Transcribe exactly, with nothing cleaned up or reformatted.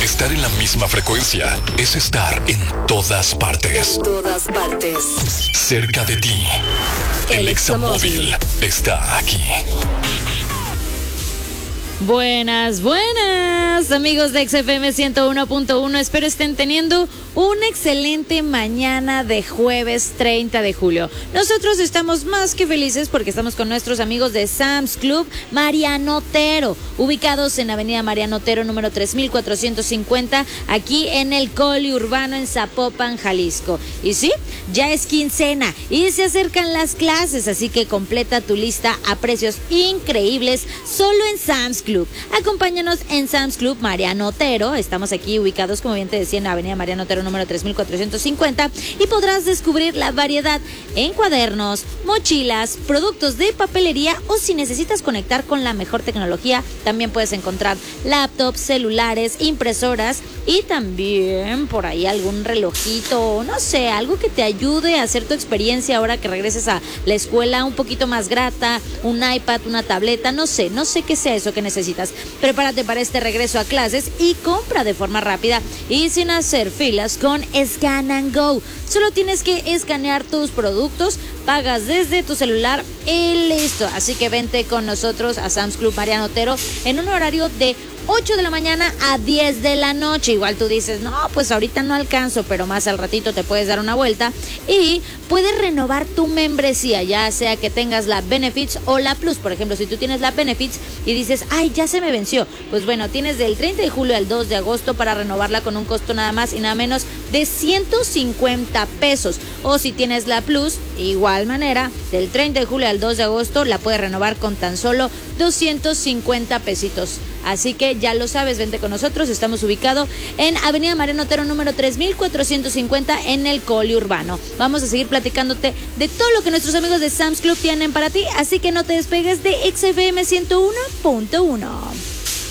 Estar en la misma frecuencia es estar en todas partes. En todas partes. Cerca de ti. El Examóvil está aquí. Buenas, buenas, amigos de X F M ciento uno punto uno. Espero estén teniendo una excelente mañana de jueves treinta de julio. Nosotros estamos más que felices porque estamos con nuestros amigos de Sam's Club Mariano Otero, ubicados en Avenida Mariano Otero, número tres mil cuatrocientos cincuenta, aquí en el Coli Urbano, en Zapopan, Jalisco. Y sí, ya es quincena y se acercan las clases, así que completa tu lista a precios increíbles solo en Sam's Club. Acompáñanos en Sam's Club Mariano Otero. Estamos aquí ubicados, como bien te decía, en Avenida Mariano Otero, número tres mil cuatrocientos cincuenta, y podrás descubrir la variedad en cuadernos, mochilas, productos de papelería, o si necesitas conectar con la mejor tecnología, también puedes encontrar laptops, celulares, impresoras y también por ahí algún relojito, no sé, algo que te ayude a hacer tu experiencia ahora que regreses a la escuela un poquito más grata, un iPad, una tableta, no sé, no sé qué sea eso que necesitas. Prepárate para este regreso a clases y compra de forma rápida y sin hacer filas con Scan and Go. Solo tienes que escanear tus productos, pagas desde tu celular y listo. Así que vente con nosotros a Sam's Club Mariano Otero en un horario de ocho de la mañana a diez de la noche. Igual tú dices, no, pues ahorita no alcanzo, pero más al ratito te puedes dar una vuelta y puedes renovar tu membresía, ya sea que tengas la Benefits o la Plus. Por ejemplo, si tú tienes la Benefits y dices, ay, ya se me venció, pues bueno, tienes del treinta de julio al dos de agosto para renovarla con un costo nada más y nada menos de ciento cincuenta pesos. O si tienes la Plus, igual manera, del treinta de julio al dos de agosto la puedes renovar con tan solo doscientos cincuenta pesitos. Así que ya lo sabes, vente con nosotros. Estamos ubicados en Avenida Mariano Otero, número tres mil cuatrocientos cincuenta, en el Coli Urbano. Vamos a seguir platicándote de todo lo que nuestros amigos de Sam's Club tienen para ti, así que no te despegues de X F M ciento uno punto uno.